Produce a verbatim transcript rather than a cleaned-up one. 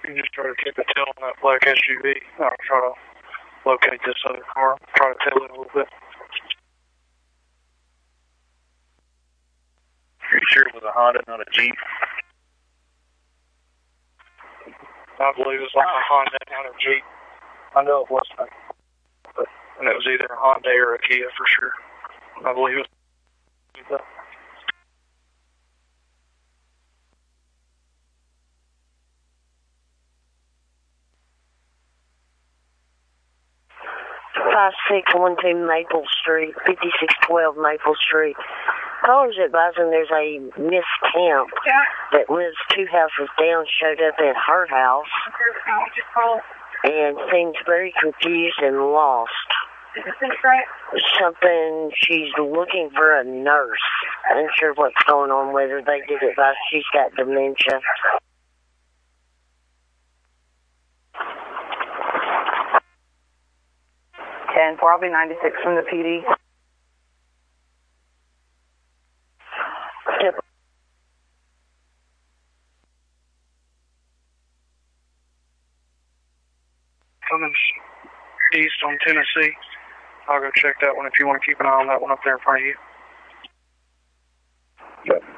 You just try to keep a tail on that black S U V. I'll try to locate this other car. Try to tail it a little bit. Are you sure it was a Honda, not a Jeep? I believe it was like a Honda, not a Jeep. I know it wasn't. But, and it was either a Honda or a Kia for sure. I believe it was. five six one two Maple Street, fifty-six twelve Maple Street. Callers advising there's a Miss Camp that lives two houses down showed up at her house and seems very confused and lost. Something, she's looking for a nurse. Unsure what's going on with her. They did advise she's got dementia. ten four, I'll be ninety-six from the P D. Yep. Coming east on Tennessee. I'll go check that one if you want to keep an eye on that one up there in front of you. Yep.